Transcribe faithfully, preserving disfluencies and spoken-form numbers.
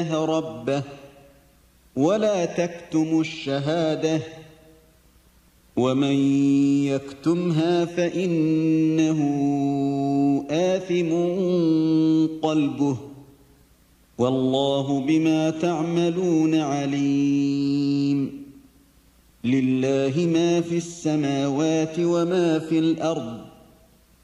ربه ولا تكتموا الشهادة ومن يكتمها فإنه آثم قلبه والله بما تعملون عليم. لله ما في السماوات وما في الأرض